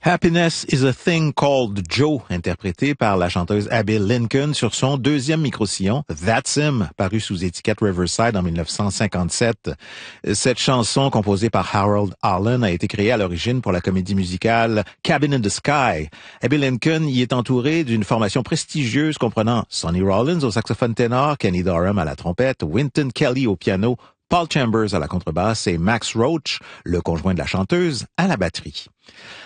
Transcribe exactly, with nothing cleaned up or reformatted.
Happiness is a Thing Called Joe, interprété par la chanteuse Abby Lincoln sur son deuxième micro-sillon, That's Him, paru sous étiquette Riverside en dix-neuf cent cinquante-sept. Cette chanson, composée par Harold Arlen, a été créée à l'origine pour la comédie musicale Cabin in the Sky. Abby Lincoln y est entourée d'une formation prestigieuse comprenant Sonny Rollins au saxophone ténor, Kenny Dorham à la trompette, Wynton Kelly au piano, Paul Chambers à la contrebasse et Max Roach, le conjoint de la chanteuse, à la batterie.